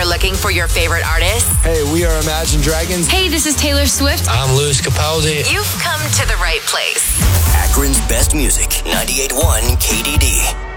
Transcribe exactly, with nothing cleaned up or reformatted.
looking for your favorite artists? Hey, we are Imagine Dragons. Hey, this is Taylor Swift. I'm Louis Capaldi. You've come to the right place. Akron's best music, ninety-eight point one K D D.